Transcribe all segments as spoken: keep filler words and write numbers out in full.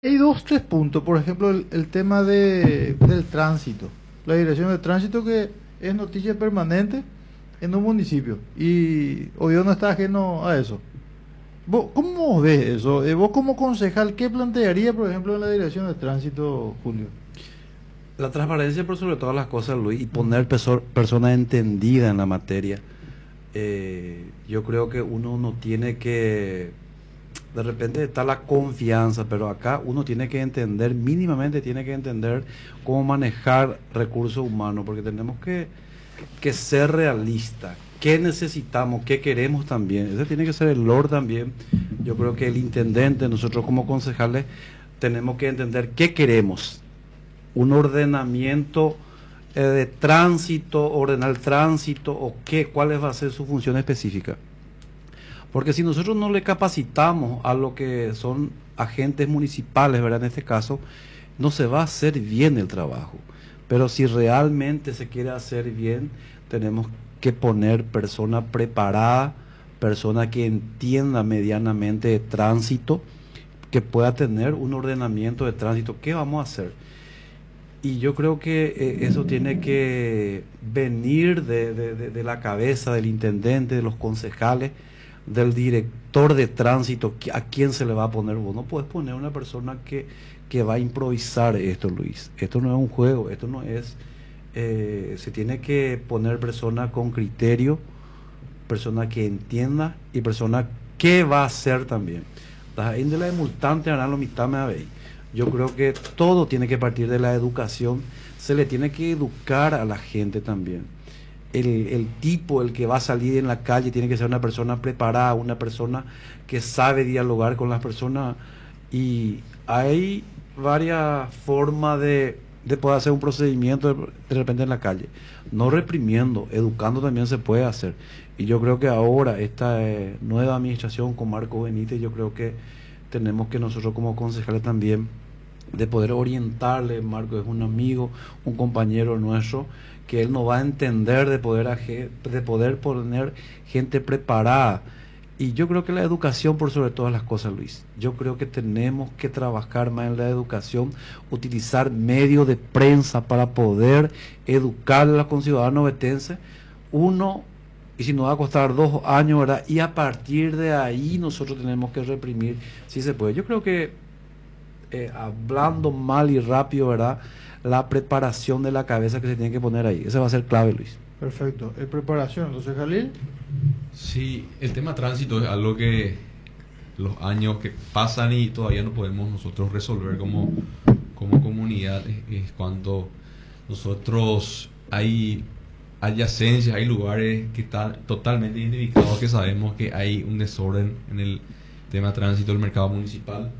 Hay dos, tres puntos, por ejemplo, el, el tema de, del tránsito, la dirección de tránsito que es noticia permanente en un municipio y Oviedo no está ajeno a eso. ¿Vos, ¿Cómo ves eso? Eh, vos como concejal, ¿qué plantearía, por ejemplo, en la dirección de tránsito, Julio? La transparencia por sobre todas las cosas, Luis, y poner perso- personas entendidas en la materia. Eh, yo creo que uno no tiene que, de repente está la confianza, pero acá uno tiene que entender, mínimamente tiene que entender cómo manejar recursos humanos, porque tenemos que, que ser realistas. ¿Qué necesitamos? ¿Qué queremos también? Ese tiene que ser el lord también. Yo creo que el intendente, nosotros como concejales, tenemos que entender qué queremos, un ordenamiento eh, de tránsito, ordenar el tránsito o qué, cuál va a ser su función específica. Porque si nosotros no le capacitamos a lo que son agentes municipales, ¿verdad? En este caso, no se va a hacer bien el trabajo. Pero si realmente se quiere hacer bien, tenemos que poner persona preparada, persona que entienda medianamente de tránsito, que pueda tener un ordenamiento de tránsito. ¿Qué vamos a hacer? Y yo creo que eh, eso tiene que venir de, de, de, de la cabeza del intendente, de los concejales, del director de tránsito. ¿A quién se le va a poner? Vos no puedes poner una persona que, que va a improvisar esto, Luis. Esto no es un juego, esto no es... Eh, se tiene que poner persona con criterio, persona que entienda y persona que va a hacer también. Las índoles multantes harán lo mitad me habéis. Yo creo que todo tiene que partir de la educación. Se le tiene que educar a la gente también. El, el tipo, el que va a salir en la calle, tiene que ser una persona preparada, una persona que sabe dialogar con las personas. Y hay varias formas de, de poder hacer un procedimiento de, de repente en la calle. No reprimiendo, educando también se puede hacer. Y yo creo que ahora esta eh, nueva administración con Marco Benítez, yo creo que tenemos que nosotros como concejales también de poder orientarle. Marco es un amigo, un compañero nuestro, que él nos va a entender de poder, de poder poner gente preparada. Y yo creo que la educación por sobre todas las cosas, Luis. Yo creo que tenemos que trabajar más en la educación, utilizar medios de prensa para poder educar a los conciudadanos ovetenses. Uno, y si nos va a costar dos años, ¿verdad? Y a partir de ahí nosotros tenemos que reprimir si se puede. Yo creo que eh, hablando mal y rápido, ¿verdad? La preparación de la cabeza que se tiene que poner ahí. Esa va a ser clave, Luis. Perfecto. ¿Es preparación? Entonces, Jalil. Sí, el tema tránsito es algo que los años que pasan y todavía no podemos nosotros resolver como, como comunidad. Es, es cuando nosotros hay adyacencias, hay lugares que están totalmente identificados, que sabemos que hay un desorden en el tema tránsito del mercado municipal.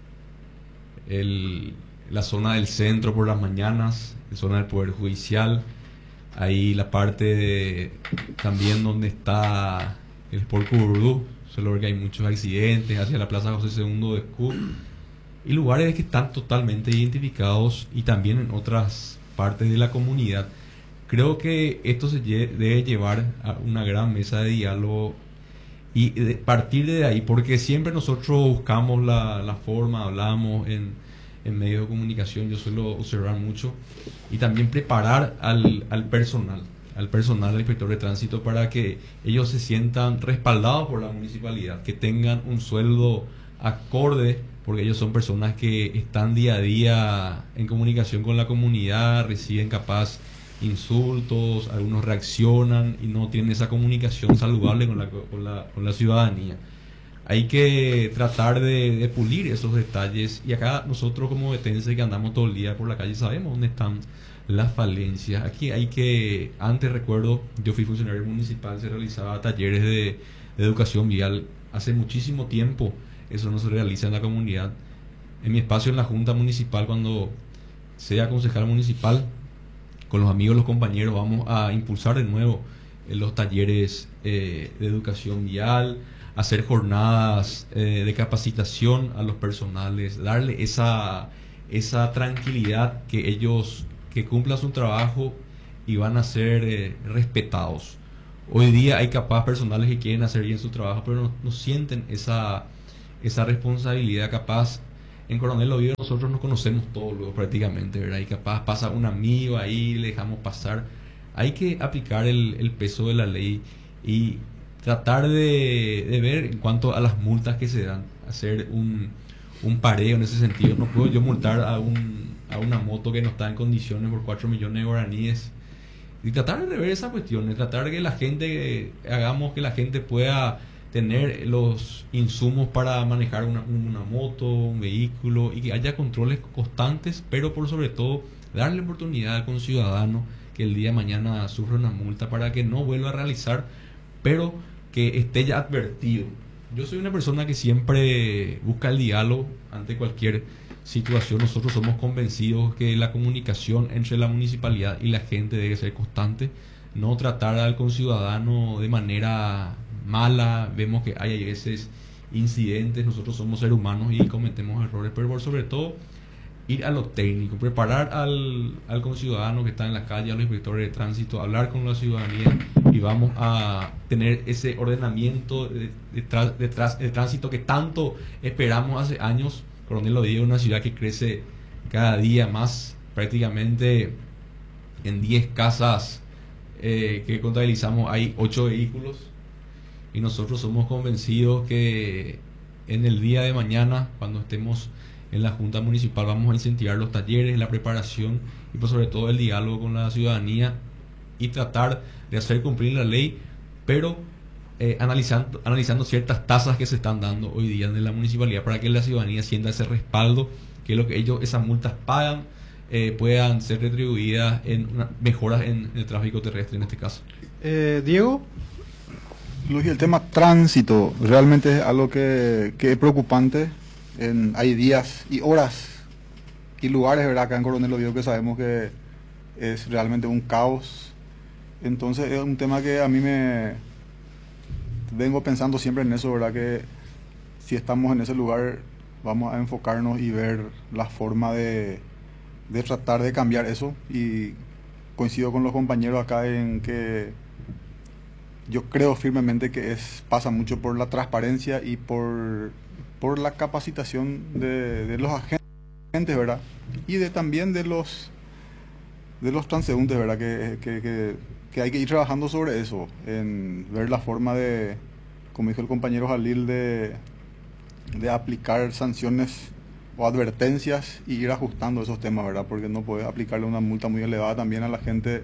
El, la zona del centro por las mañanas, la zona del Poder Judicial, ahí la parte de, también donde está el Sport Curudú, solo que hay muchos accidentes, hacia la Plaza José segundo de Escú, y lugares que están totalmente identificados y también en otras partes de la comunidad. Creo que esto se lle- debe llevar a una gran mesa de diálogo y de partir de ahí, porque siempre nosotros buscamos la, la forma, hablamos en, en medios de comunicación, yo suelo observar mucho, y también preparar al, al personal, al personal del inspector de tránsito para que ellos se sientan respaldados por la municipalidad, que tengan un sueldo acorde, porque ellos son personas que están día a día en comunicación con la comunidad, reciben capaz insultos, algunos reaccionan y no tienen esa comunicación saludable con la, con la, con la ciudadanía. Hay que tratar de, de pulir esos detalles, y acá nosotros como vetenses que andamos todo el día por la calle sabemos dónde están las falencias. Aquí hay que, antes recuerdo, yo fui funcionario municipal, se realizaba talleres de, de educación vial. Hace muchísimo tiempo eso no se realiza en la comunidad. En mi espacio en la Junta Municipal, cuando sea concejal municipal, con los amigos, los compañeros, vamos a impulsar de nuevo eh, los talleres eh, de educación vial, hacer jornadas eh, de capacitación a los personales, darle esa, esa tranquilidad que ellos, que cumplan su trabajo y van a ser eh, respetados. Hoy día hay capaz personales que quieren hacer bien su trabajo, pero no, no sienten esa, esa responsabilidad capaz. en Coronel Oviedo nosotros nos conocemos todos luego prácticamente, ¿verdad? Y capaz pasa un amigo ahí, le dejamos pasar. Hay que aplicar el, el peso de la ley y tratar de, de ver en cuanto a las multas que se dan, hacer un, un pareo en ese sentido. No puedo yo multar a, un, a una moto que no está en condiciones por cuatro millones de guaraníes. Y tratar de rever esa cuestión, de tratar de que la gente, hagamos que la gente pueda tener los insumos para manejar una, una moto, un vehículo, y que haya controles constantes, pero por sobre todo darle oportunidad al conciudadano que el día de mañana sufra una multa para que no vuelva a realizar, pero que esté ya advertido. Yo soy una persona que siempre busca el diálogo ante cualquier situación. Nosotros somos convencidos que la comunicación entre la municipalidad y la gente debe ser constante, no tratar al conciudadano de manera mala. Vemos que hay a veces incidentes, nosotros somos seres humanos y cometemos errores, pero por sobre todo ir a lo técnico, preparar al, al conciudadano que está en la calle, a los inspectores de tránsito, hablar con la ciudadanía, y vamos a tener ese ordenamiento de, de, de, de, de tránsito que tanto esperamos hace años. Coronel Oviedo es una ciudad que crece cada día más, prácticamente en diez casas eh, que contabilizamos hay ocho vehículos, y nosotros somos convencidos que en el día de mañana, cuando estemos en la Junta Municipal, vamos a incentivar los talleres, la preparación y por sobre todo el diálogo con la ciudadanía, y tratar de hacer cumplir la ley, pero eh, analizando, analizando ciertas tasas que se están dando hoy día en la municipalidad, para que la ciudadanía sienta ese respaldo, que lo que ellos, esas multas pagan, eh, puedan ser retribuidas en una, mejoras en el tráfico terrestre en este caso. Eh, Diego. Luis, el tema tránsito realmente es algo que, que es preocupante. En, hay días y horas y lugares, ¿verdad?, acá en Coronel Oviedo que sabemos que es realmente un caos. Entonces es un tema que a mí me vengo pensando siempre en eso, ¿verdad?, que si estamos en ese lugar vamos a enfocarnos y ver la forma de, de tratar de cambiar eso. Y coincido con los compañeros acá en que yo creo firmemente que es pasa mucho por la transparencia y por, por la capacitación de, de los agentes, ¿verdad? Y de también de los de los transeúntes, ¿verdad? Que, que, que, que hay que ir trabajando sobre eso, en ver la forma de, como dijo el compañero Jalil, de, de aplicar sanciones o advertencias y ir ajustando esos temas, ¿verdad? Porque no puedes aplicarle una multa muy elevada también a la gente.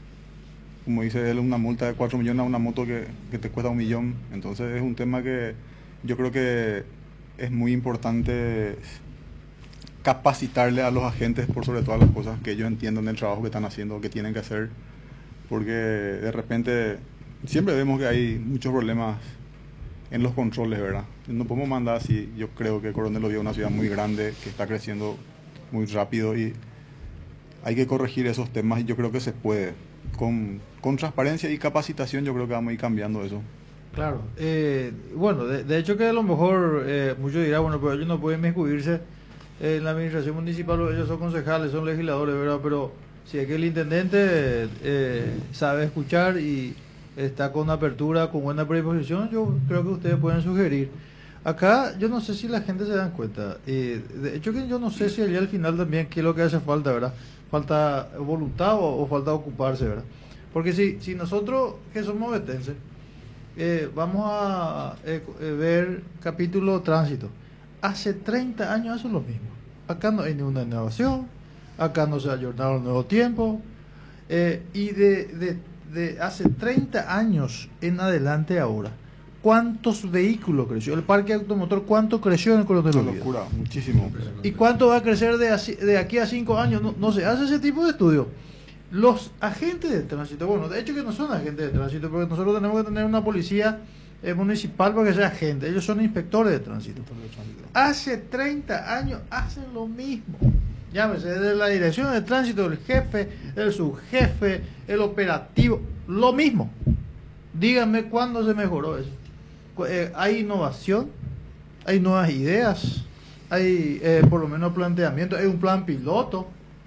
Como dice él, una multa de cuatro millones a una moto que, que te cuesta un millón. Entonces es un tema que yo creo que es muy importante capacitarle a los agentes por sobre todas las cosas, que ellos entiendan el trabajo que están haciendo, que tienen que hacer, porque de repente siempre vemos que hay muchos problemas en los controles, ¿verdad? No podemos mandar así. Yo creo que Coronel Oviedo es una ciudad muy grande, que está creciendo muy rápido, y hay que corregir esos temas, y yo creo que se puede. Con, con transparencia y capacitación yo creo que vamos a ir cambiando eso. Claro. Eh, bueno, de, de hecho que a lo mejor eh, muchos dirán, bueno, pero ellos no pueden inmiscuirse en la administración municipal, ellos son concejales, son legisladores, ¿verdad? Pero si es que el intendente eh, sabe escuchar y está con apertura, con buena predisposición, yo creo que ustedes pueden sugerir. Acá yo no sé si la gente se dan cuenta. Eh, de hecho que yo no sé si allá al final también qué es lo que hace falta, ¿verdad? Falta voluntad o, o falta ocuparse, ¿verdad? Porque si, si nosotros que somos vetenses eh, vamos a eh, ver capítulo tránsito, hace treinta años hacen lo mismo. Acá no hay ninguna innovación, acá no se ha ayornado el nuevo tiempo, eh, y de, de, de hace treinta años en adelante ahora, ¿cuántos vehículos creció? El parque automotor, ¿cuánto creció en el Coronel Oviedo? Una locura, muchísimo. ¿Y cuánto va a crecer de, así, de aquí a cinco años? No, no se hace ese tipo de estudio. Los agentes de tránsito, bueno, de hecho que no son agentes de tránsito, porque nosotros tenemos que tener una policía eh, municipal para que sea agente. Ellos son inspectores de tránsito. Hace treinta años hacen lo mismo. Llámese, desde la dirección de tránsito, el jefe, el subjefe, el operativo, lo mismo. Díganme cuándo se mejoró eso. Eh, hay innovación, hay nuevas ideas, hay eh, por lo menos planteamiento, hay un plan piloto.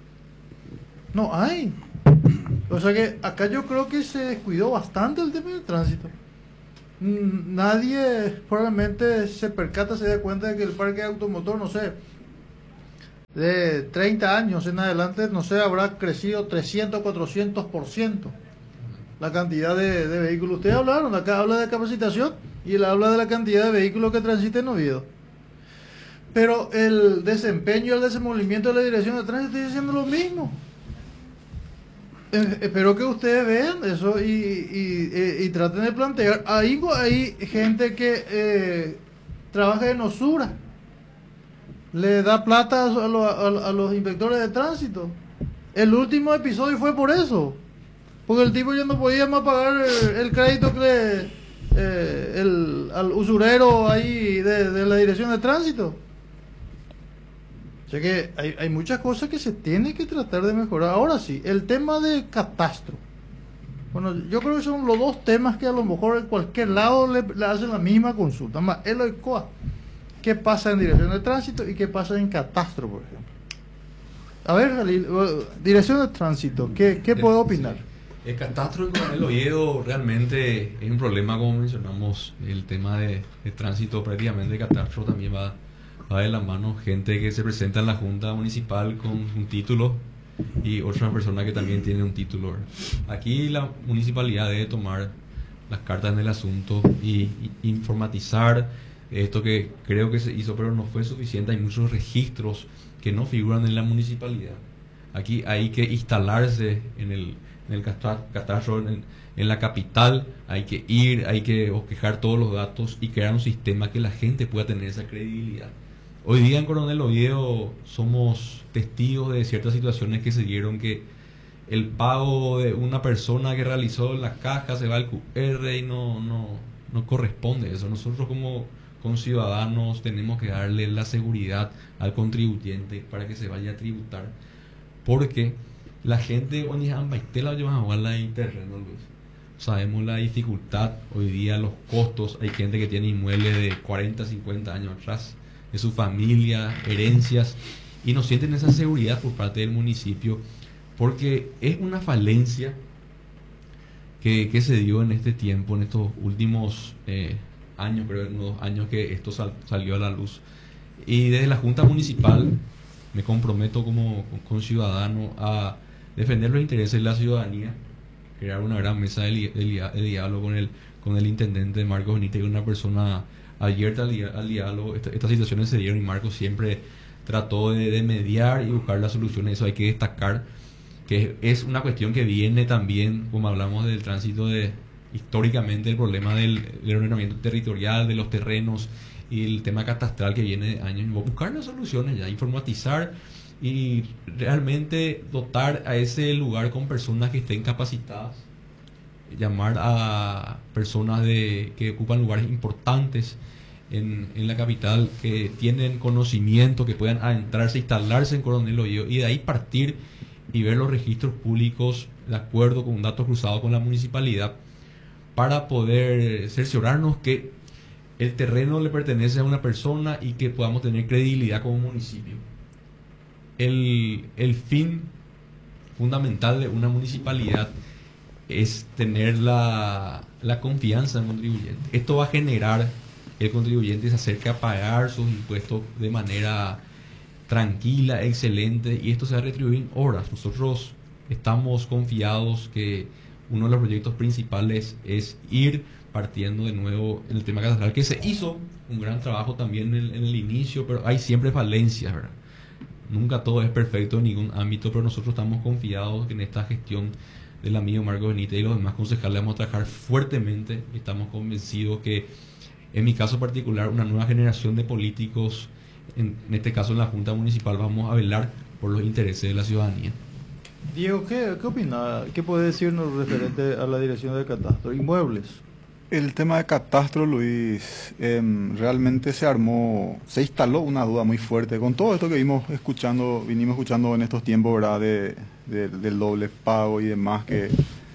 No hay. O sea que acá yo creo que se descuidó bastante el tema del tránsito. Nadie probablemente se percata, se da cuenta de que el parque automotor, no sé, de treinta años en adelante, no sé, habrá crecido trescientos, cuatrocientos por ciento la cantidad de, de vehículos. Ustedes hablaron, acá habla de capacitación y él habla de la cantidad de vehículos que transiten en Oviedo. Pero el desempeño y el desenvolvimiento de la dirección de tránsito está diciendo lo mismo. Eh, espero que ustedes vean eso y, y, y, y traten de plantear. Ahí hay gente que eh, trabaja en Osura, le da plata a, a, a, a los inspectores de tránsito. El último episodio fue por eso, porque el tipo ya no podía más pagar el, el crédito que le, eh, el, al usurero ahí de, de la dirección de tránsito. O sea que hay, hay muchas cosas que se tiene que tratar de mejorar. Ahora sí, el tema de catastro. Bueno, yo creo que son los dos temas que a lo mejor en cualquier lado le, le hacen la misma consulta. Más el O I C O A. ¿Qué pasa en dirección de tránsito y qué pasa en catastro, por ejemplo? A ver, Jalil, dirección de tránsito, ¿qué, qué puedo opinar? El catastro en Coronel Oviedo realmente es un problema, como mencionamos, el tema de, de tránsito. Prácticamente el catastro también va va de la mano, gente que se presenta en la junta municipal con un título y otra persona que también tiene un título. Aquí la municipalidad debe tomar las cartas en el asunto y, y informatizar esto, que creo que se hizo pero no fue suficiente. Hay muchos registros que no figuran en la municipalidad. Aquí hay que instalarse en el, en el catastro, en, en la capital, hay que ir, hay que bosquejar todos los datos y crear un sistema que la gente pueda tener esa credibilidad. Hoy día en Coronel Oviedo somos testigos de ciertas situaciones que se dieron, que el pago de una persona que realizó la caja se va al Q R y no, no, no corresponde eso. Nosotros como, como ciudadanos tenemos que darle la seguridad al contribuyente para que se vaya a tributar, porque la gente sabemos la dificultad hoy día, los costos. Hay gente que tiene inmuebles de cuarenta, cincuenta años atrás, de su familia, herencias, y no sienten esa seguridad por parte del municipio, porque es una falencia que, que se dio en este tiempo, en estos últimos eh, años, creo, en los años que esto sal, salió a la luz. Y desde la Junta Municipal me comprometo como con, con ciudadano a defender los intereses de la ciudadanía, crear una gran mesa de, li, de, de diálogo con el, con el intendente Marcos Benítez, una persona abierta al, al diálogo. Esta, estas situaciones se dieron y Marcos siempre trató de, de mediar y buscar las soluciones. Eso hay que destacar, que es una cuestión que viene también, como hablamos del tránsito, de históricamente el problema del, del ordenamiento territorial, de los terrenos y el tema catastral que viene de años. Buscar las soluciones ya, informatizar y realmente dotar a ese lugar con personas que estén capacitadas, llamar a personas de que ocupan lugares importantes en, en la capital, que tienen conocimiento, que puedan adentrarse, instalarse en Coronel Oviedo y de ahí partir y ver los registros públicos de acuerdo con datos cruzados con la municipalidad, para poder cerciorarnos que el terreno le pertenece a una persona y que podamos tener credibilidad como municipio. El, el fin fundamental de una municipalidad es tener la, la confianza en el contribuyente. Esto va a generar que el contribuyente se acerque a pagar sus impuestos de manera tranquila, excelente, y esto se va a retribuir en horas. Nosotros estamos confiados que uno de los proyectos principales es ir partiendo de nuevo en el tema catastral, que se hizo un gran trabajo también en el, en el inicio, pero hay siempre falencias, ¿verdad? Nunca todo es perfecto en ningún ámbito, pero nosotros estamos confiados que en esta gestión del amigo Marcos Benítez y los demás concejales vamos a trabajar fuertemente. Estamos convencidos que, en mi caso particular, una nueva generación de políticos, en, en este caso en la Junta Municipal, vamos a velar por los intereses de la ciudadanía. Diego, ¿qué, qué opina? ¿Qué puede decirnos referente a la dirección de catastro? Inmuebles. El tema de catastro, Luis, eh, realmente se armó, se instaló una duda muy fuerte con todo esto que vimos escuchando, vinimos escuchando en estos tiempos, ¿verdad? De, de, del doble pago y demás, que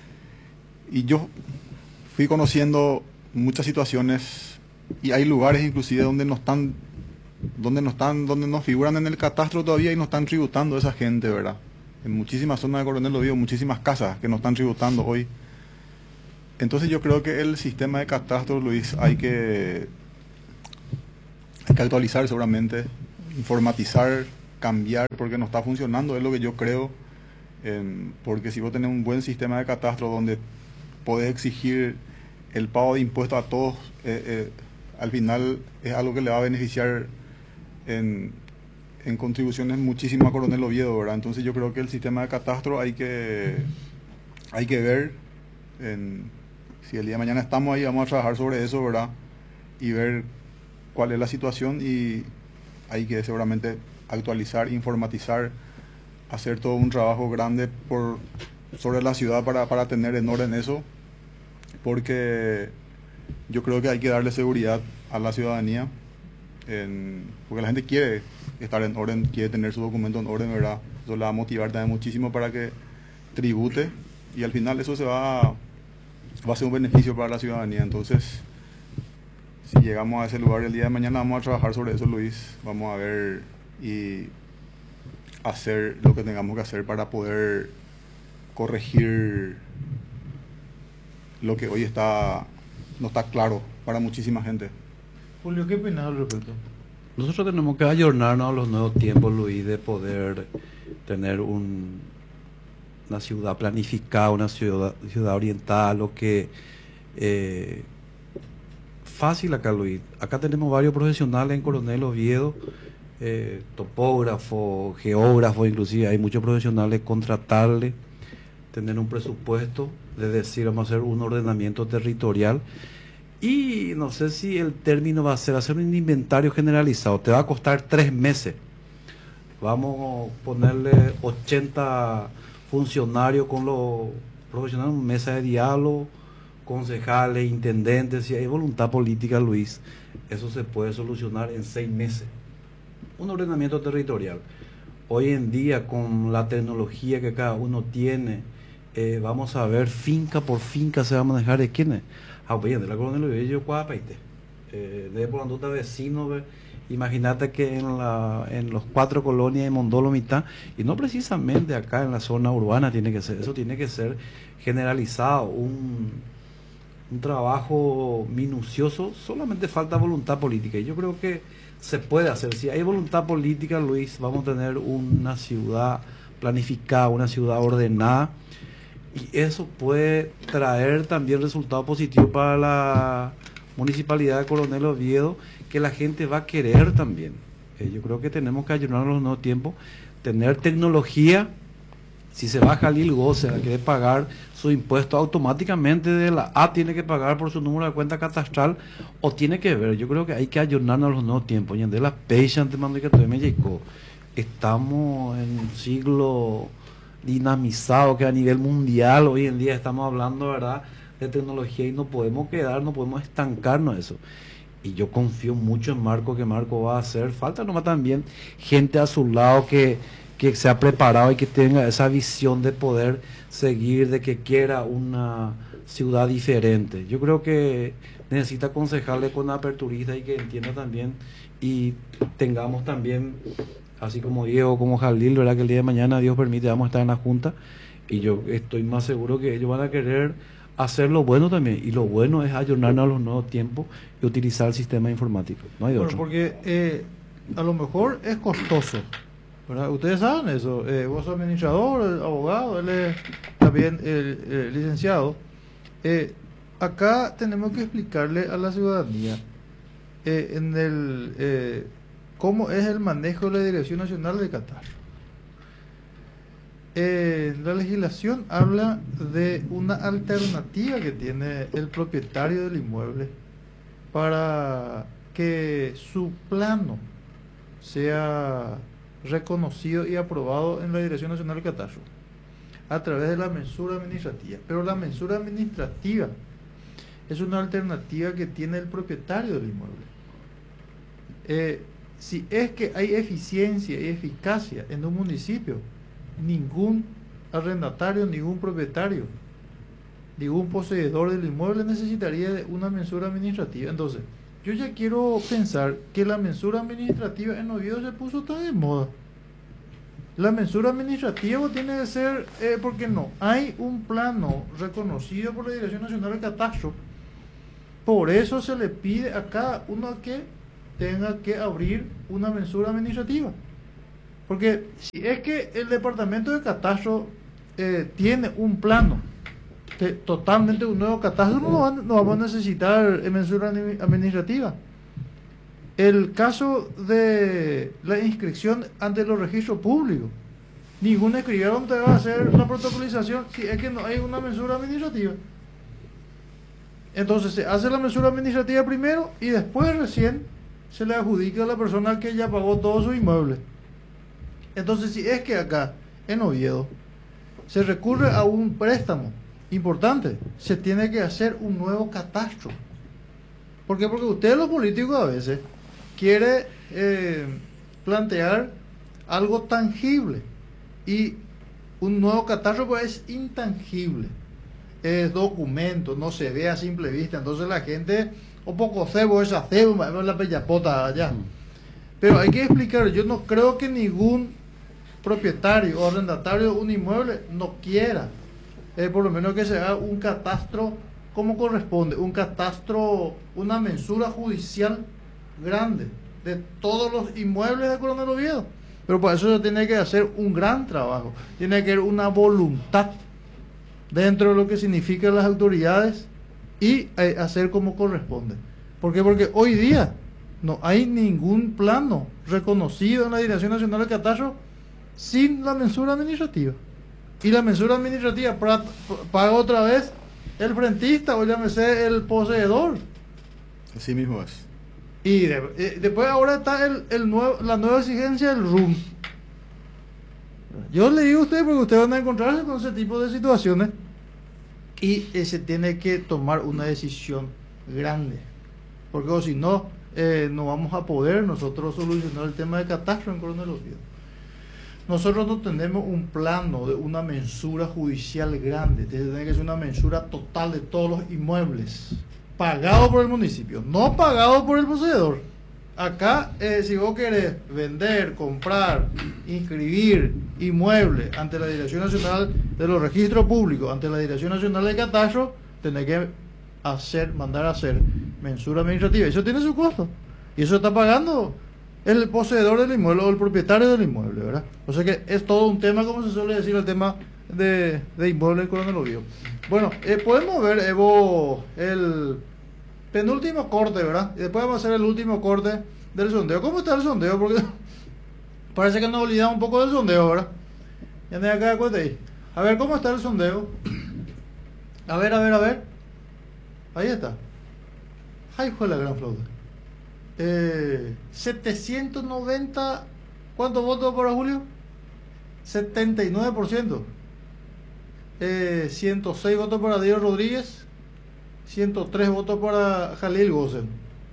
y yo fui conociendo muchas situaciones y hay lugares inclusive donde no están, donde no están, donde no figuran en el catastro todavía y no están tributando a esa gente, ¿verdad? En muchísimas zonas de Coronel Oviedo, muchísimas casas que no están tributando hoy. Entonces yo creo que el sistema de catastro, Luis, hay que, hay que actualizar seguramente, informatizar cambiar porque no está funcionando, es lo que yo creo. En- porque si vos tenés un buen sistema de catastro donde podés exigir el pago de impuestos a todos, eh, eh, al final es algo que le va a beneficiar en, en contribuciones muchísimo a Coronel Oviedo, ¿verdad? Entonces yo creo que el sistema de catastro hay que, hay que ver, en, si el día de mañana estamos ahí, vamos a trabajar sobre eso, ¿verdad? Y ver cuál es la situación, y hay que seguramente actualizar, informatizar, hacer todo un trabajo grande por sobre la ciudad para, para tener en orden eso, porque yo creo que hay que darle seguridad a la ciudadanía, en- porque la gente quiere estar en orden, quiere tener su documento en orden, ¿verdad? Eso la va a motivar también muchísimo para que tribute, y al final eso se va, a- va a ser un beneficio para la ciudadanía. Entonces, si llegamos a ese lugar el día de mañana, vamos a trabajar sobre eso, Luis. Vamos a ver y hacer lo que tengamos que hacer para poder corregir lo que hoy está no está claro para muchísima gente. Julio, ¿qué opinas al respecto? Nosotros tenemos que ayornarnos a los nuevos tiempos, Luis, de poder tener un, una ciudad planificada, una ciudad, ciudad orientada a lo que... eh, fácil acá, Luis. Acá tenemos varios profesionales en Coronel Oviedo, eh, topógrafo, geógrafo, inclusive hay muchos profesionales, contratarle, tener un presupuesto, de decir, vamos a hacer un ordenamiento territorial, y no sé si el término va a ser hacer un inventario generalizado, te va a costar tres meses, vamos a ponerle ochenta funcionarios con los profesionales, una mesa de diálogo, concejales, intendentes. Si hay voluntad política, Luis, eso se puede solucionar en seis meses. Un ordenamiento territorial. Hoy en día, con la tecnología que cada uno tiene, eh, vamos a ver finca por finca se va a manejar de quiénes. Ah, pues, de la Coronel Oviedo, Cuapaite. Eh, de por donde vecino, ve, imagínate que en, la, en los cuatro colonias de Mondolo mitad, y no precisamente acá en la zona urbana tiene que ser, eso tiene que ser generalizado, un un trabajo minucioso, solamente falta voluntad política, y yo creo que se puede hacer. Si hay voluntad política, Luis, vamos a tener una ciudad planificada, una ciudad ordenada, y eso puede traer también resultados positivos para la municipalidad de Coronel Oviedo, que la gente va a querer también. Eh, yo creo que tenemos que ayudar a los nuevos tiempos, tener tecnología. Si se va a Jalil Goce a querer pagar su impuesto automáticamente de la A, tiene que pagar por su número de cuenta catastral, o tiene que ver. Yo creo que hay que ayornarnos a los nuevos tiempos. Y de las pechas de mando que todavía me llegó. Estamos en un siglo dinamizado que a nivel mundial hoy en día estamos hablando, ¿verdad?, de tecnología, y no podemos quedar, no podemos estancarnos eso. Y yo confío mucho en Marco, que Marco va a hacer. Falta nomás también gente a su lado que que se ha preparado y que tenga esa visión de poder seguir, de que quiera una ciudad diferente. Yo creo que necesita aconsejarle con aperturista y que entienda también, y tengamos también, así como Diego, como Jalil, ¿verdad?, que el día de mañana, Dios permite, vamos a estar en la Junta, y yo estoy más seguro que ellos van a querer hacer lo bueno también, y lo bueno es ayornarnos a los nuevos tiempos y utilizar el sistema informático. No hay Bueno, otro. porque eh, a lo mejor es costoso, ¿verdad? Ustedes saben eso. Eh, vos sos administrador, el abogado, él es también el, el licenciado. Eh, acá tenemos que explicarle a la ciudadanía eh, en el eh, cómo es el manejo de la Dirección Nacional de Catastro. Eh, la legislación habla de una alternativa que tiene el propietario del inmueble para que su plano sea reconocido y aprobado en la Dirección Nacional de Catastro a través de la mensura administrativa. Pero la mensura administrativa es una alternativa que tiene el propietario del inmueble. Eh, si es que hay eficiencia y eficacia en un municipio, ningún arrendatario, ningún propietario, ningún poseedor del inmueble necesitaría de una mensura administrativa. Entonces, yo ya quiero pensar que la mensura administrativa en Oviedo se puso tan de moda. La mensura administrativa tiene que ser, eh, porque no, hay un plano reconocido por la Dirección Nacional de Catastro. Por eso se le pide a cada uno que tenga que abrir una mensura administrativa. Porque si es que el departamento de catastro eh, tiene un plano te, totalmente un nuevo catastro, no, va, no vamos a necesitar mensura administrativa. El caso de la inscripción ante los registros públicos, ningún escribano te va a hacer la protocolización si es que no hay una mensura administrativa. Entonces se hace la mensura administrativa primero y después recién se le adjudica a la persona que ya pagó todos sus inmuebles. Entonces, si es que acá, en Oviedo, se recurre a un préstamo importante, se tiene que hacer un nuevo catastro. ¿Por qué? Porque ustedes los políticos a veces quieren eh, plantear algo tangible y un nuevo catastro pues es intangible, es documento, no se ve a simple vista, entonces la gente, o poco cebo, esa cebo, la pellapota allá. Pero hay que explicar, yo no creo que ningún propietario o arrendatario de un inmueble no quiera, eh, por lo menos que se haga un catastro como corresponde, un catastro, una mensura judicial grande de todos los inmuebles de Coronel Oviedo. Pero para eso se tiene que hacer un gran trabajo, tiene que haber una voluntad dentro de lo que significan las autoridades y eh, hacer como corresponde. ¿Por qué? Porque hoy día no hay ningún plano reconocido en la Dirección Nacional del Catastro sin la mensura administrativa. Y la mensura administrativa pra- paga otra vez el frentista o llámese el poseedor. Así mismo es. Y de, eh, después ahora está el, el nuevo, la nueva exigencia del R U M. Yo le digo a ustedes porque ustedes van a encontrarse con ese tipo de situaciones y eh, se tiene que tomar una decisión grande. Porque o si no, eh, no vamos a poder nosotros solucionar el tema de catastro en Coronel Oviedo. Nosotros no tenemos un plano de una mensura judicial grande, tiene que ser una mensura total de todos los inmuebles, pagado por el municipio, no pagado por el poseedor. Acá, eh, si vos querés vender, comprar, inscribir inmuebles ante la Dirección Nacional de los Registros Públicos, ante la Dirección Nacional de Catastro, tenés que hacer, mandar a hacer mensura administrativa. Eso tiene su costo. Y eso está pagando el poseedor del inmueble o el propietario del inmueble, ¿verdad? O sea que es todo un tema, como se suele decir, el tema de, de inmueble en Coronel Oviedo. Bueno, eh, podemos ver, Evo, el penúltimo corte, ¿verdad? Y después vamos a hacer el último corte del sondeo. ¿Cómo está el sondeo? Porque parece que nos olvidamos un poco del sondeo, ¿verdad? Ya de acá, cuenta ahí. A ver, ¿cómo está el sondeo? A ver, a ver, a ver. Ahí está. Ahí fue la gran flauta. Eh, setecientos noventa, ¿cuántos votos para Julio? setenta y nueve por ciento. Eh, ciento seis votos para Diego Rodríguez, ciento tres votos para Jalil Gosen.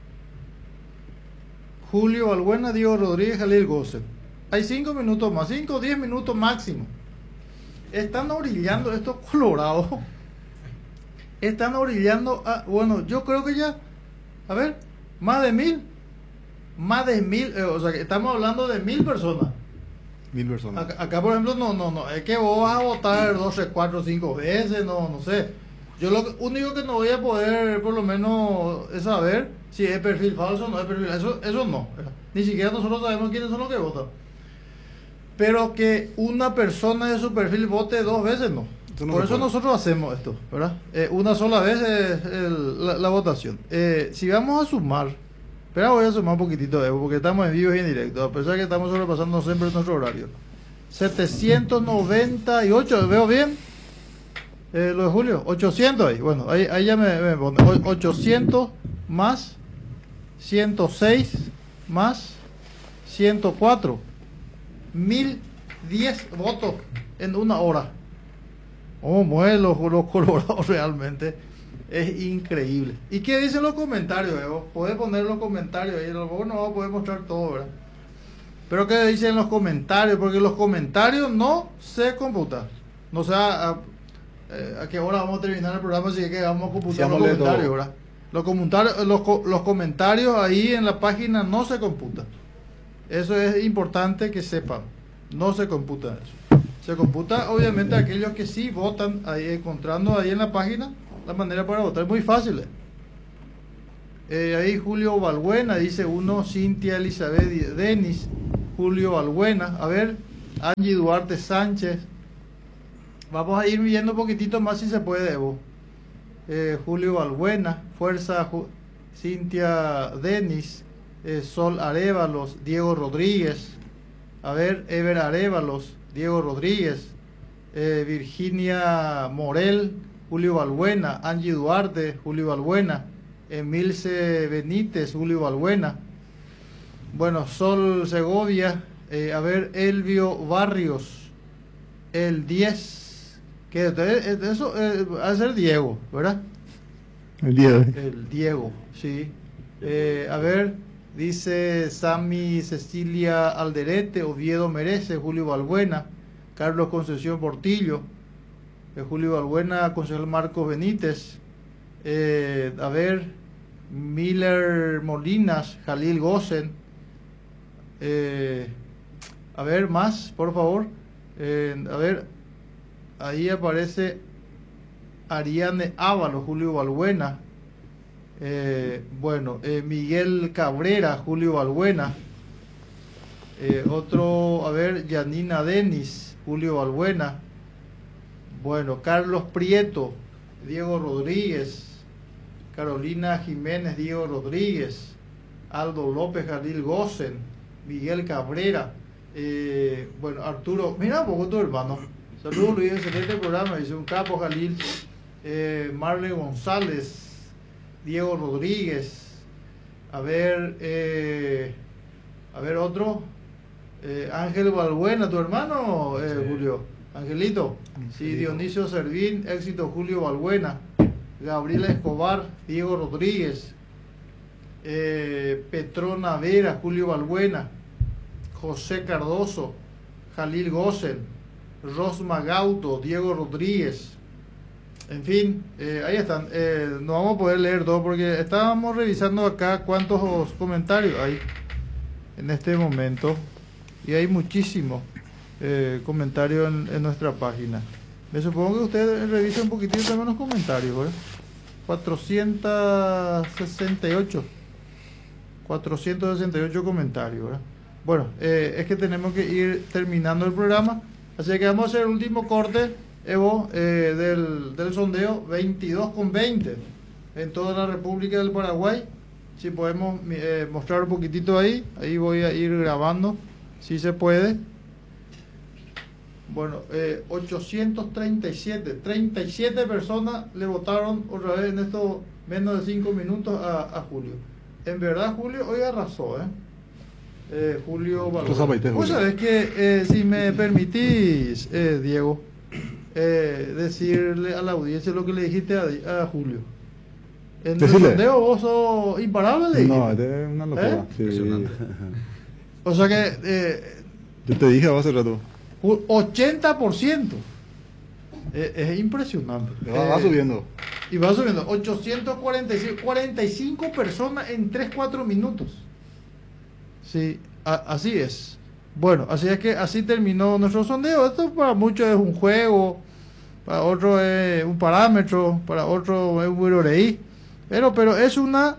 Julio Balbuena, Diego Rodríguez, Jalil Gosen. Hay cinco minutos más, cinco o diez minutos máximo. Están orillando estos colorados. Están orillando a, bueno, yo creo que ya, a ver, más de mil. Más de mil, eh, o sea que estamos hablando de mil personas. Mil personas. Acá, acá, por ejemplo, no, no, no, es que vos vas a votar doce, cuatro, cinco veces, no, no sé. Yo lo único que no voy a poder, por lo menos, es saber si es perfil falso o no es perfil. Eso, eso no. Ni siquiera nosotros sabemos quiénes son los que votan. Pero que una persona de su perfil vote dos veces, no. no por eso puede. Nosotros hacemos esto, ¿verdad? Eh, una sola vez es el, la, la votación. Eh, si vamos a sumar, pero voy a sumar un poquitito, Evo, porque estamos en vivo y en directo, a pesar que estamos sobrepasando siempre nuestro horario. setecientos noventa y ocho, ¿veo bien? Eh, lo de Julio, ochocientos ahí, bueno, ahí, ahí ya me, me pone, ochocientos más ciento seis más ciento cuatro, mil diez votos en una hora. Oh, mueven los, los colorados realmente. Es increíble. ¿Y qué dicen los comentarios, Evo? Puedes poner los comentarios ahí. Luego no vamos a poder mostrar todo, ¿verdad? Pero ¿qué dicen los comentarios? Porque los comentarios no se computan. No sé a, a, a qué hora vamos a terminar el programa, si es que vamos a computar los comentarios, todo. ¿Verdad? Los comentarios, los, los comentarios ahí en la página no se computan. Eso es importante que sepan. No se computa eso. Se computa obviamente aquellos que sí votan ahí, encontrando ahí en la página la manera para votar. Es muy fácil. Eh, ahí Julio Balbuena dice uno, Cintia Elizabeth Denis Julio Balbuena. A ver, Angie Duarte Sánchez. Vamos a ir viendo un poquitito más si se puede, Evo. Eh, Julio Balbuena, Fuerza Ju- Cintia Denis, eh, Sol Arévalos, Diego Rodríguez. A ver, Ever Arévalos, Diego Rodríguez, eh, Virginia Morel, Julio Balbuena, Angie Duarte, Julio Balbuena, Emilce Benítez, Julio Balbuena. Bueno, Sol Segovia, eh, a ver, Elvio Barrios, el diez, que entonces, eso eh, va a ser Diego, ¿verdad? El día de hoy. El Diego, sí. Eh, a ver, dice Sami Cecilia Alderete, Oviedo Merece, Julio Balbuena, Carlos Concepción Portillo, eh, Julio Balbuena, concejal Marcos Benítez, eh, a ver, Miller Molinas, Jalil Gosen, eh, a ver, más, por favor, eh, a ver, ahí aparece Ariane Ávalo, Julio Balbuena, eh, bueno, eh, Miguel Cabrera, Julio Balbuena, eh, otro, a ver, Yanina Denis, Julio Balbuena, bueno, Carlos Prieto, Diego Rodríguez, Carolina Jiménez, Diego Rodríguez, Aldo López, Jalil Gosen, Miguel Cabrera, eh, bueno, Arturo, mira un poco tu hermano, saludos Luis, excelente programa, dice un capo Jalil, eh, Marley González, Diego Rodríguez, a ver, eh, a ver otro, eh, Ángel Balbuena, tu hermano, eh, Sí. Julio, Angelito, sí, Dionisio Servín, éxito Julio Balbuena, Gabriela Escobar, Diego Rodríguez, eh, Petrona Vera, Julio Balbuena, José Cardoso, Jalil Gosen, Rosma Gauto, Diego Rodríguez, en fin, eh, ahí están. Eh, no vamos a poder leer todo porque estábamos revisando acá cuántos comentarios hay en este momento y hay muchísimos eh, comentarios en, en nuestra página. Me supongo que ustedes revisen un poquitito también los comentarios, ¿eh? cuatrocientos sesenta y ocho cuatrocientos sesenta y ocho comentarios, ¿verdad? Bueno, eh, es que tenemos que ir terminando el programa, así que vamos a hacer el último corte, Evo, eh, del, del sondeo veintidós con veinte en toda la República del Paraguay. Si podemos eh, mostrar un poquitito ahí, ahí voy a ir grabando, si se puede. Bueno, eh, ochocientos treinta y siete, treinta y siete personas le votaron otra vez en estos menos de cinco minutos a, a Julio. En verdad, Julio hoy arrasó, ¿eh? eh Julio Balbuena. Vos sabés que, eh, si me permitís, eh, Diego, eh, decirle a la audiencia lo que le dijiste a, a Julio. En el Decirle. sondeo vos sos imparable, le No, dijiste. es una locura. ¿Eh? Sí. Impresionante. O sea que eh, Yo te dije hace rato. ochenta por ciento. Eh, es impresionante. Va, va Eh, subiendo. Y va subiendo. ochocientos cuarenta y cinco, cuarenta y cinco personas en tres cuatro minutos. Sí, a- así es. Bueno, así es que así terminó nuestro sondeo. Esto para muchos es un juego, para otros es un parámetro, para otros es un buroreí. Pero, pero es una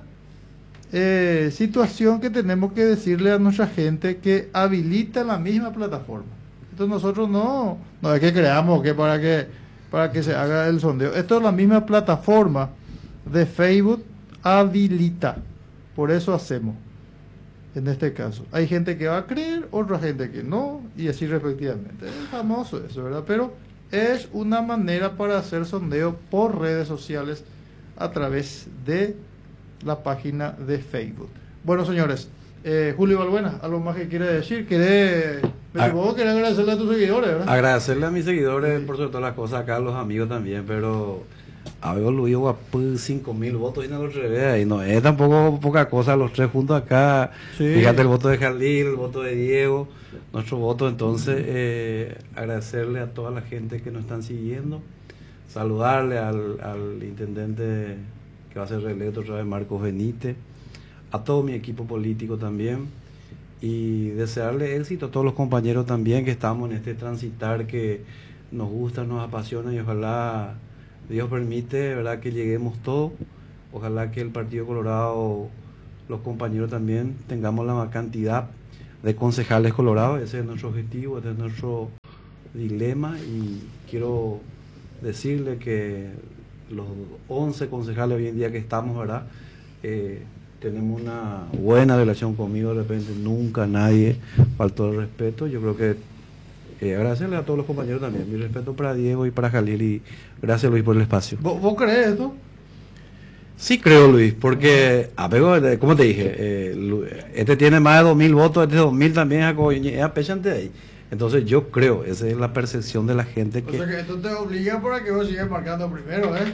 eh, situación que tenemos que decirle a nuestra gente que habilita la misma plataforma. Entonces nosotros no, no es que creamos que para que para que se haga el sondeo. Esto es la misma plataforma de Facebook habilita. Por eso hacemos. En este caso, hay gente que va a creer, otra gente que no, y así respectivamente. Es famoso eso, ¿verdad? Pero es una manera para hacer sondeo por redes sociales a través de la página de Facebook. Bueno, señores, eh, Julio Balbuena, ¿algo más que quiere decir? ¿Quiere, me Ah. supongo que quiere agradecerle a tus seguidores, ¿verdad? Agradecerle a mis seguidores por sobre todas las cosas, acá a los amigos también, pero a ver, Luis Guapú, cinco mil votos y no lo revés, y no es tampoco poca cosa, los tres juntos acá. Sí. Fíjate el voto de Jalil, el voto de Diego, nuestro voto. Entonces, eh, agradecerle a toda la gente que nos están siguiendo, saludarle al, al intendente que va a ser reelecto otra vez, Marcos Benítez, a todo mi equipo político también, y desearle éxito a todos los compañeros también que estamos en este transitar que nos gusta, nos apasiona, y ojalá Dios permite, ¿verdad?, que lleguemos todos. Ojalá que el Partido Colorado, los compañeros también, tengamos la cantidad de concejales colorados. Ese es nuestro objetivo, ese es nuestro dilema, y quiero decirle que los once concejales hoy en día que estamos, ¿verdad? Eh, tenemos una buena relación conmigo. De repente nunca nadie faltó el respeto. Yo creo que eh, agradecerle a todos los compañeros también, mi respeto para Diego y para Jalil, y gracias, Luis, por el espacio. ¿Vos, vos crees esto? Sí creo, Luis, porque, apego, como te dije, eh, este tiene más de dos mil votos, este dos mil también es apechante ahí. Entonces yo creo, esa es la percepción de la gente que... O sea que esto te obliga para que vos sigas marcando primero, ¿eh?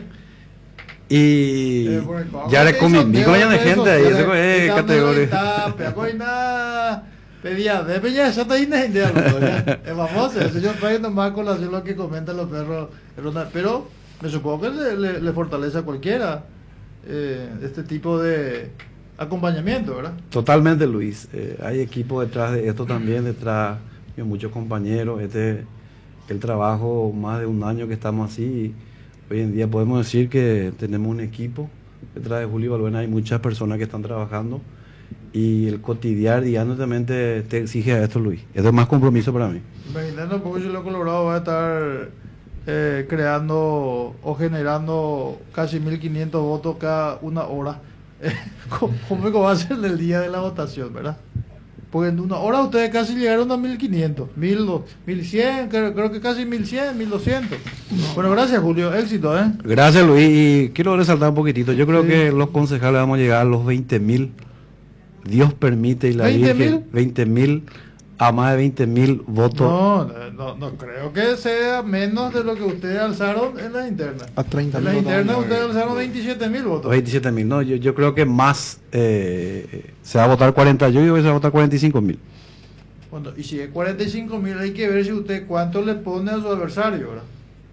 Y Eh, ya le comí con de gente ahí, ese es categoría. Pedía, de peña, ya está ahí, es famoso, eso yo estoy nomás con lo que comentan los perros, pero me supongo que le, le, le fortalece a cualquiera eh, este tipo de acompañamiento, ¿verdad? Totalmente, Luis. Eh, hay equipo detrás de esto también, detrás de muchos compañeros. Este el trabajo, más de un año que estamos así. Hoy en día podemos decir que tenemos un equipo. Detrás de Julio Balbuena hay muchas personas que están trabajando, y el cotidiano diariamente te exige a esto, Luis. Esto es más compromiso para mí. Imaginando porque si lo Colorado va a estar eh, creando o generando casi mil quinientos votos cada una hora. ¿Cómo va a ser el día de la votación, verdad? Porque en una hora ustedes casi llegaron a mil quinientos, mil cien, creo, creo que casi mil cien, mil doscientos. Bueno, gracias, Julio, éxito, ¿eh? Gracias, Luis, y quiero resaltar un poquitito. Yo creo Sí. que los concejales vamos a llegar a los veinte mil. Dios permite, y la ¿veinte Virgen, mil? veinte mil, a más de veinte mil votos. No, no, no creo que sea menos de lo que ustedes alzaron en las internas. A treinta En mil las votos internas vamos a ustedes ver. alzaron veintisiete mil votos. veintisiete mil, no, yo, yo creo que más, eh, se va a votar cuarenta, yo digo que se va a votar cuarenta y cinco mil. Bueno, y si es cuarenta y cinco mil, hay que ver si usted cuánto le pone a su adversario, ¿verdad?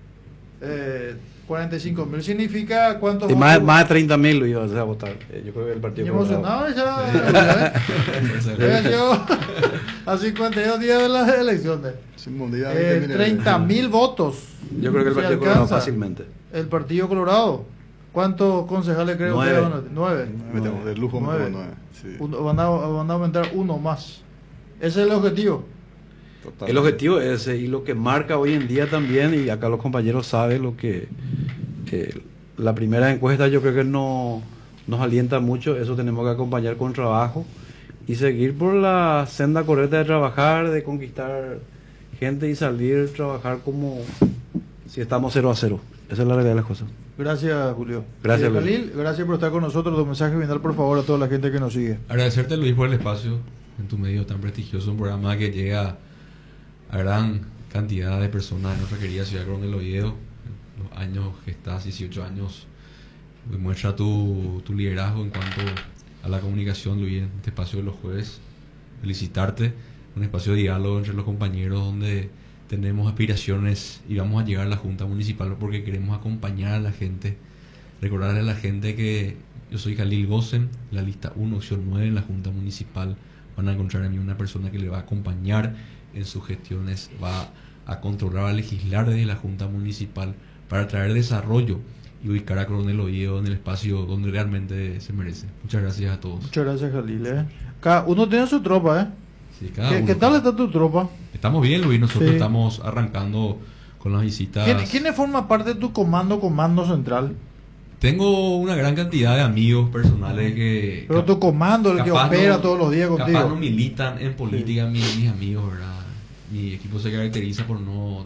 Eh, cuarenta y cinco mil significa cuántos Y más, votos- más de treinta mil lo iba a votar. Eh, yo creo que el partido... emocionado ya, ya, ya, a cincuenta y dos días de las elecciones. Sin mundial, Eh, veinte mil. treinta mil votos. Yo creo que el Se partido Colorado alcanza. fácilmente. El Partido Colorado. ¿Cuántos concejales creo Nueve. que van a- Nueve. Metemos de lujo, Nueve. metemos nueve. Sí. Uno- van, a, van a aumentar uno más. Ese es el objetivo. Total. El objetivo es ese, y lo que marca hoy en día también, y acá los compañeros saben lo que... eh, la primera encuesta yo creo que no, nos alienta mucho. Eso tenemos que acompañar con trabajo y seguir por la senda correcta de trabajar, de conquistar gente y salir a trabajar como si estamos cero a cero. Esa es la realidad de las cosas. Gracias, Julio. Gracias, Eh, Luis. Khalil, gracias por estar con nosotros. Tu mensaje final, por favor, a toda la gente que nos sigue. Agradecerte, Luis, por el espacio en tu medio tan prestigioso, un programa que llega a gran cantidad de personas en nuestra querida ciudad de Coronel Oviedo. Los años que estás, dieciocho años, demuestra tu, tu liderazgo en cuanto a la comunicación, Luis, en este espacio de los jueves. Felicitarte, un espacio de diálogo entre los compañeros donde tenemos aspiraciones y vamos a llegar a la Junta Municipal porque queremos acompañar a la gente, recordarle a la gente que yo soy Jalil Gosen, la lista uno, opción nueve en la Junta Municipal. Van a encontrar a mí una persona que le va a acompañar en sus gestiones, va a controlar, a legislar desde la Junta Municipal para traer desarrollo y ubicar a Coronel Oviedo en el espacio donde realmente se merece. Muchas gracias a todos. Muchas gracias, Khalil. ¿eh? Cada uno tiene su tropa, ¿eh? Sí, cada ¿Qué, uno. qué tal está tu tropa? Estamos bien, Luis. Nosotros Sí. estamos arrancando con las visitas. ¿Quién, ¿Quiénes forman parte de tu comando, comando central? Tengo una gran cantidad de amigos personales que... Pero tu comando, el que capaz opera no- todos los días contigo. Capaz no militan en política, mis, mis amigos, ¿verdad? Mi equipo se caracteriza por no...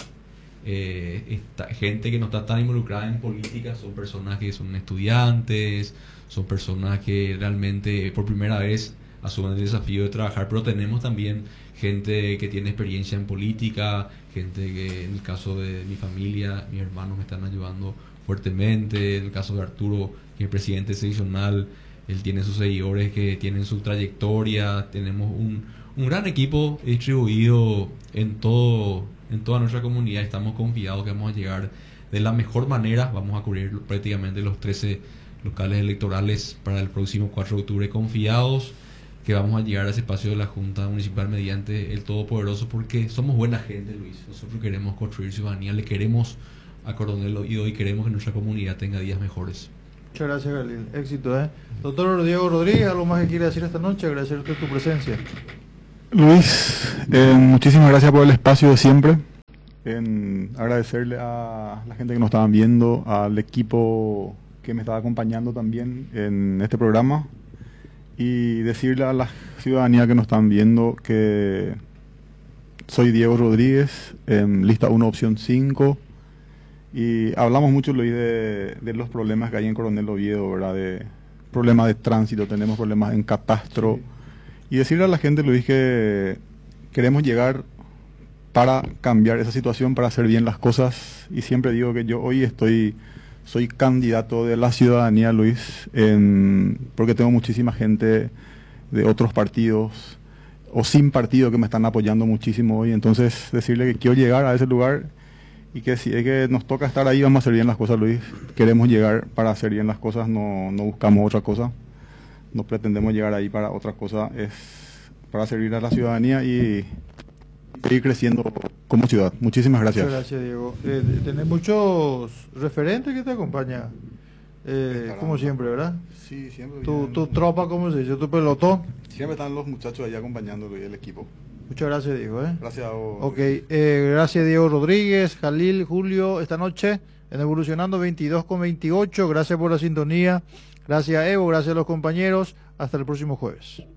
Eh, esta- gente que no está tan involucrada en política, son personas que son estudiantes, son personas que realmente por primera vez asumen el desafío de trabajar, pero tenemos también gente que tiene experiencia en política, gente que en el caso de mi familia, mis hermanos me están ayudando fuertemente, en el caso de Arturo, que es presidente seccional, él tiene sus seguidores que tienen su trayectoria, tenemos un, un gran equipo distribuido en todo en toda nuestra comunidad, estamos confiados que vamos a llegar de la mejor manera, vamos a cubrir prácticamente los trece locales electorales para el próximo cuatro de octubre, confiados que vamos a llegar a ese espacio de la Junta Municipal mediante el Todopoderoso, porque somos buena gente, Luis, nosotros queremos construir ciudadanía, le queremos a Coronel Oviedo y queremos que nuestra comunidad tenga días mejores. Muchas gracias, Khalil. Éxito, ¿eh? Doctor Diego Rodríguez, ¿algo más que quiere decir esta noche? Agradecerte tu presencia. Luis, eh, muchísimas gracias por el espacio de siempre. En agradecerle a la gente que nos estaban viendo, al equipo que me estaba acompañando también en este programa, y decirle a la ciudadanía que nos están viendo que soy Diego Rodríguez, en lista uno, opción cinco, y hablamos mucho, Luis, de, de los problemas que hay en Coronel Oviedo, ¿verdad? De problemas de tránsito, tenemos problemas en catastro, y decirle a la gente, Luis, que queremos llegar para cambiar esa situación, para hacer bien las cosas, y siempre digo que yo hoy estoy, soy candidato de la ciudadanía, Luis, en, porque tengo muchísima gente de otros partidos o sin partido que me están apoyando muchísimo hoy, entonces decirle que quiero llegar a ese lugar y que si es que nos toca estar ahí vamos a hacer bien las cosas, Luis, queremos llegar para hacer bien las cosas, no, no buscamos otra cosa, no pretendemos llegar ahí para otra cosa, es para servir a la ciudadanía y seguir creciendo como ciudad. Muchísimas gracias. Muchas gracias, Diego. Eh, tenés muchos referentes que te acompañan, eh, como siempre, ¿verdad? Sí, siempre. Tu, tu tropa, ¿cómo se dice? Tu pelotón. Siempre están los muchachos allá acompañándolo y el equipo. Muchas gracias, Diego. ¿eh? Gracias a vos. Ok, eh, gracias, Diego Rodríguez, Jalil, Julio, esta noche en Evolucionando veintidós con veintiocho. Gracias por la sintonía. Gracias, Evo. Gracias a los compañeros. Hasta el próximo jueves.